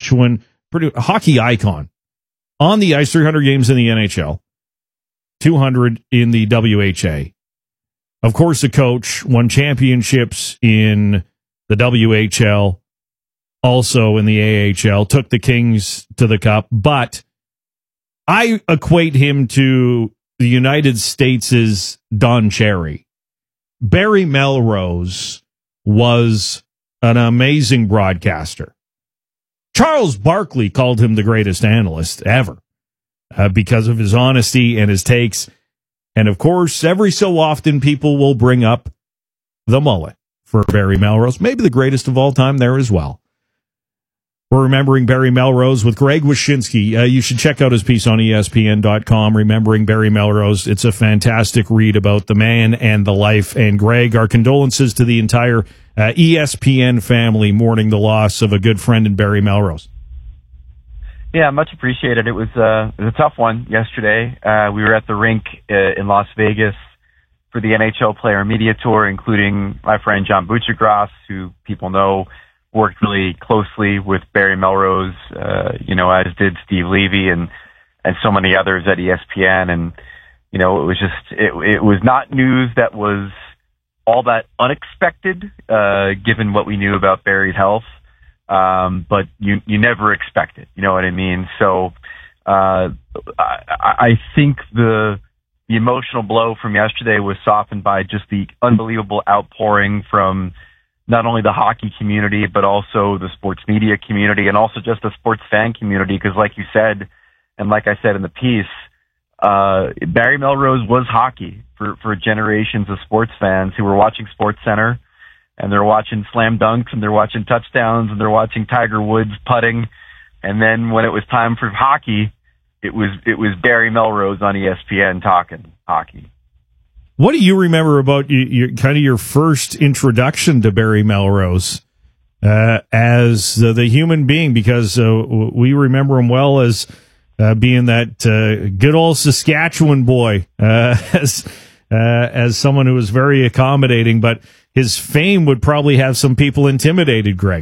Saskatchewan, pretty hockey icon. On the ice, 300 games in the NHL, 200 in the WHA. Of course, the coach won championships in the WHL, also in the AHL, took the Kings to the Cup, but I equate him to the United States' Don Cherry. Barry Melrose was an amazing broadcaster. Charles Barkley called him the greatest analyst ever because of his honesty and his takes. And, of course, every so often people will bring up the mullet for Barry Melrose, maybe the greatest of all time there as well. We're remembering Barry Melrose with Greg Wyshynski. You should check out his piece on ESPN.com, Remembering Barry Melrose. It's a fantastic read about the man and the life. And, Greg, our condolences to the entire ESPN family mourning the loss of a good friend in Barry Melrose. Yeah, much appreciated. It was a tough one yesterday. We were at the rink in Las Vegas for the NHL Player Media Tour, including my friend John Buccigross, who people know worked really closely with Barry Melrose, as did Steve Levy and so many others at ESPN. And, it was just, it was not news that was all that unexpected, given what we knew about Barry's health. But you never expect it, you know what I mean? So, I think the emotional blow from yesterday was softened by just the unbelievable outpouring from not only the hockey community, but also the sports media community and also just the sports fan community. Because like you said, and like I said in the piece, Barry Melrose was hockey for generations of sports fans who were watching SportsCenter, and they're watching slam dunks, and they're watching touchdowns, and they're watching Tiger Woods putting. And then when it was time for hockey, it was Barry Melrose on ESPN talking hockey. What do you remember about your first introduction to Barry Melrose as the human being? Because we remember him well as being that good old Saskatchewan boy, as someone who was very accommodating, but his fame would probably have some people intimidated, Greg.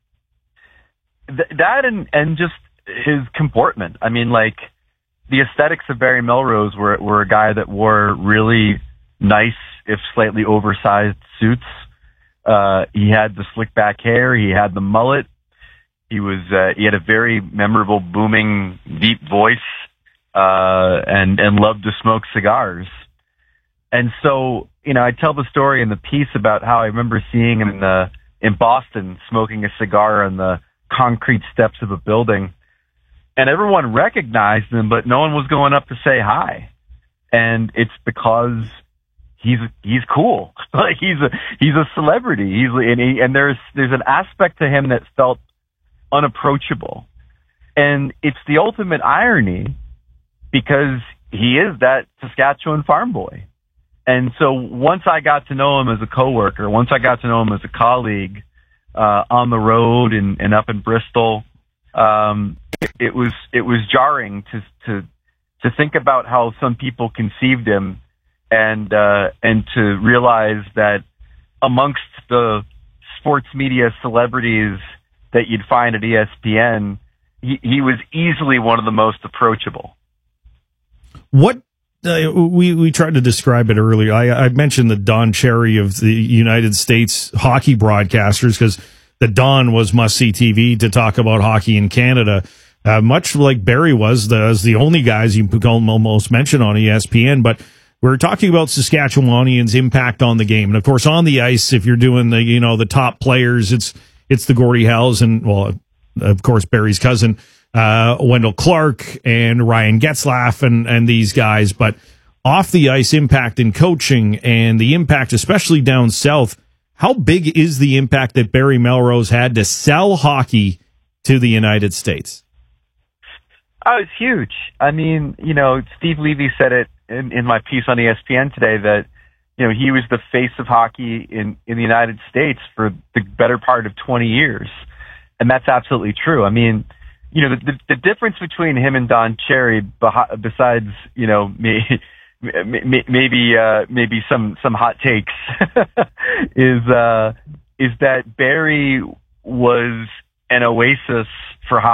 That and just his comportment. I mean, like, the aesthetics of Barry Melrose were a guy that wore really nice, if slightly oversized suits. He had the slick back hair. He had the mullet. He had a very memorable, booming, deep voice, and loved to smoke cigars. And so, I tell the story in the piece about how I remember seeing him in Boston smoking a cigar on the concrete steps of a building, and everyone recognized him, but no one was going up to say hi. And it's because he's cool. Like, he's a celebrity. And there's an aspect to him that felt unapproachable. And it's the ultimate irony because he is that Saskatchewan farm boy. And so once I got to know him as a coworker, once I got to know him as a colleague, on the road and up in Bristol, it was jarring to think about how some people conceived him and to realize that amongst the sports media celebrities that you'd find at ESPN, he was easily one of the most approachable. What we tried to describe it earlier. I mentioned the Don Cherry of the United States hockey broadcasters because the Don was must-see TV to talk about hockey in Canada. Much like Barry was the only guys you could almost mention on ESPN, but we're talking about Saskatchewanians' impact on the game. And, of course, on the ice, if you're doing the top players, it's the Gordie Howes and, well, of course, Barry's cousin, Wendell Clark and Ryan Getzlaf and these guys. But off the ice impact in coaching and the impact, especially down south, how big is the impact that Barry Melrose had to sell hockey to the United States? Oh, it's huge. I mean, Steve Levy said it in my piece on ESPN today that, he was the face of hockey in the United States for the better part of 20 years. And that's absolutely true. I mean, the difference between him and Don Cherry, besides, maybe some hot takes, is that Barry was an oasis for hockey.